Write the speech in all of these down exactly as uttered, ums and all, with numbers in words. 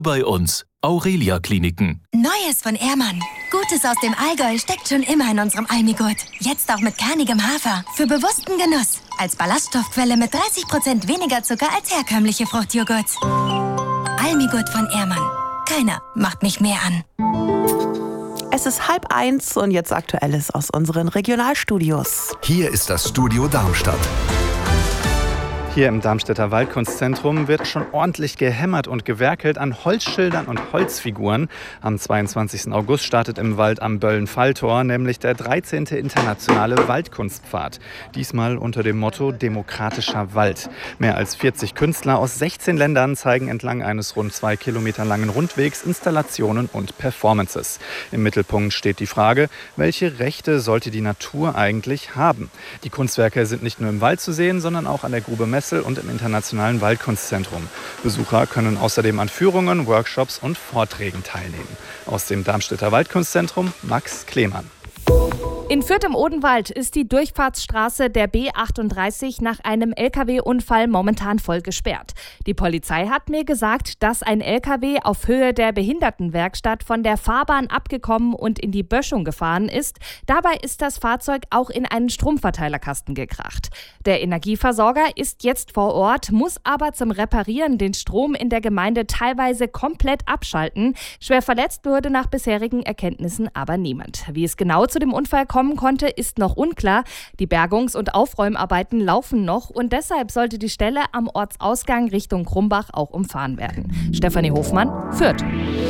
Bei uns Aurelia Kliniken. Neues von Ehrmann. Gutes aus dem Allgäu steckt schon immer in unserem Almigurt. Jetzt auch mit kernigem Hafer. Für bewussten Genuss. Als Ballaststoffquelle mit dreißig Prozent weniger Zucker als herkömmliche Fruchtjoghurts. Almigurt von Ehrmann. Keiner macht mich mehr an. Es ist halb eins und jetzt Aktuelles aus unseren Regionalstudios. Hier ist das Studio Darmstadt. Hier im Darmstädter Waldkunstzentrum wird schon ordentlich gehämmert und gewerkelt an Holzschildern und Holzfiguren. Am zweiundzwanzigsten August startet im Wald am Böllen-Falltor nämlich der dreizehnte internationale Waldkunstpfad. Diesmal unter dem Motto Demokratischer Wald. Mehr als vierzig Künstler aus sechzehn Ländern zeigen entlang eines rund zwei Kilometer langen Rundwegs Installationen und Performances. Im Mittelpunkt steht die Frage, welche Rechte sollte die Natur eigentlich haben? Die Kunstwerke sind nicht nur im Wald zu sehen, sondern auch an der Grube Messel und im Internationalen Waldkunstzentrum. Besucher können außerdem an Führungen, Workshops und Vorträgen teilnehmen. Aus dem Darmstädter Waldkunstzentrum Max Klemann. In Fürth im Odenwald ist die Durchfahrtsstraße der B achtunddreißig nach einem L K W-Unfall momentan voll gesperrt. Die Polizei hat mir gesagt, dass ein L K W auf Höhe der Behindertenwerkstatt von der Fahrbahn abgekommen und in die Böschung gefahren ist. Dabei ist das Fahrzeug auch in einen Stromverteilerkasten gekracht. Der Energieversorger ist jetzt vor Ort, muss aber zum Reparieren den Strom in der Gemeinde teilweise komplett abschalten. Schwer verletzt wurde nach bisherigen Erkenntnissen aber niemand. Wie es genau zu dem Unfall kommen konnte, ist noch unklar. Die Bergungs- und Aufräumarbeiten laufen noch und deshalb sollte die Stelle am Ortsausgang Richtung Krumbach auch umfahren werden. Stefanie Hofmann, Fürth.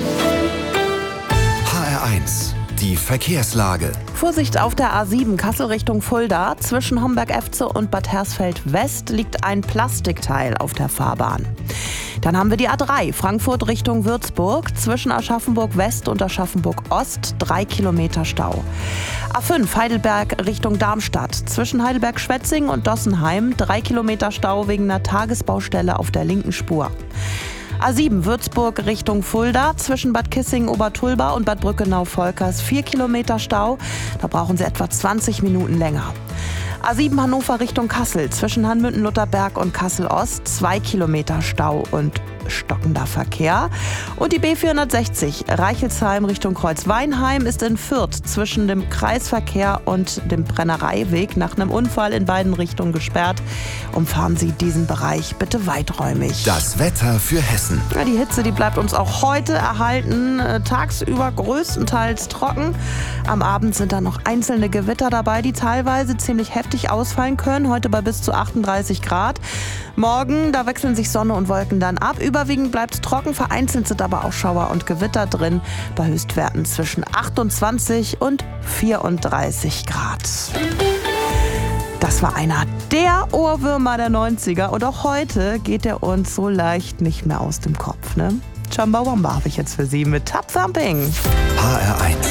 H R eins. Die Verkehrslage. Vorsicht auf der A sieben Kassel Richtung Fulda. Zwischen Homberg-Efze und Bad Hersfeld-West liegt ein Plastikteil auf der Fahrbahn. Dann haben wir die A drei Frankfurt Richtung Würzburg. Zwischen Aschaffenburg-West und Aschaffenburg-Ost drei Kilometer Stau. A fünf Heidelberg Richtung Darmstadt. Zwischen Heidelberg-Schwetzing und Dossenheim drei Kilometer Stau wegen einer Tagesbaustelle auf der linken Spur. A sieben Würzburg Richtung Fulda, zwischen Bad Kissingen-Obertulba und Bad Brückenau-Volkers vier Kilometer Stau. Da brauchen Sie etwa zwanzig Minuten länger. A sieben Hannover Richtung Kassel, zwischen Hanmünden-Lutherberg und Kassel-Ost zwei Kilometer Stau und stockender Verkehr. Und die B vierhundertsechzig Reichelsheim Richtung Kreuzweinheim ist in Fürth zwischen dem Kreisverkehr und dem Brennereiweg nach einem Unfall in beiden Richtungen gesperrt. Umfahren Sie diesen Bereich bitte weiträumig. Das Wetter für Hessen. Ja, die Hitze, die bleibt uns auch heute erhalten. Äh, tagsüber größtenteils trocken. Am Abend sind dann noch einzelne Gewitter dabei, die teilweise ziemlich heftig ausfallen können. Heute bei bis zu achtunddreißig Grad. Morgen, da wechseln sich Sonne und Wolken dann ab. Überwiegend bleibt es trocken, vereinzelt sind aber auch Schauer und Gewitter drin. Bei Höchstwerten zwischen achtundzwanzig und vierunddreißig Grad. Das war einer der Ohrwürmer der neunziger und auch heute geht er uns so leicht nicht mehr aus dem Kopf, ne? Chumbawamba habe ich jetzt für Sie mit Tap Thumping. H R eins.